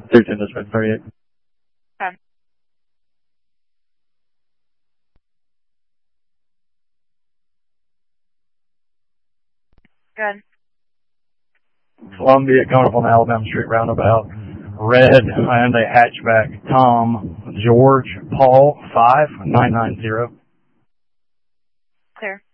310 dispatch 38. Okay. Good. Columbia coming up on the Alabama Street roundabout. Red and a hatchback. Tom, George, Paul, 5990. Clear.